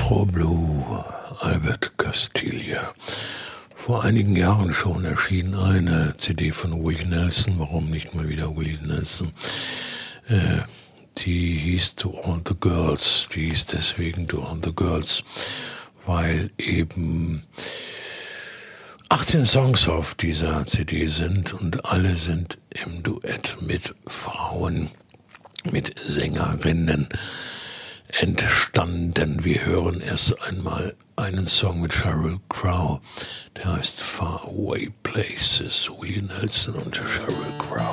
Afro Blue, Albert Castiglia. Vor einigen Jahren schon erschien eine CD von Willie Nelson, warum nicht mal wieder Willie Nelson, die hieß To All the Girls, die hieß deswegen To All the Girls, weil eben 18 Songs auf dieser CD sind und alle sind im Duett mit Frauen, mit Sängerinnen entstanden. Wir hören erst einmal einen Song mit Sheryl Crow, der heißt Far Away Places. Willie Nelson und Sheryl Crow.